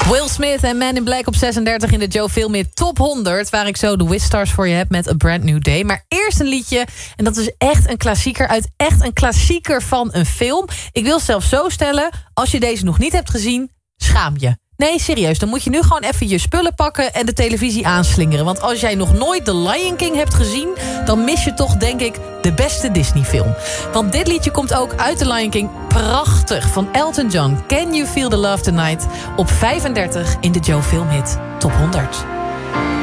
Will Smith en Man in Black op 36 in de Joe Filmhit Top 100... waar ik zo de Wistars voor je heb met A Brand New Day. Maar eerst een liedje, en dat is echt een klassieker... uit echt een klassieker van een film. Ik wil zelfs zo stellen, als je deze nog niet hebt gezien... schaam je. Nee, serieus, dan moet je nu gewoon even je spullen pakken... en de televisie aanslingeren. Want als jij nog nooit The Lion King hebt gezien... dan mis je toch, denk ik, de beste Disney-film. Want dit liedje komt ook uit The Lion King. Prachtig, van Elton John. Can You Feel the Love Tonight? Op 35 in de Joe Filmhit Top 100.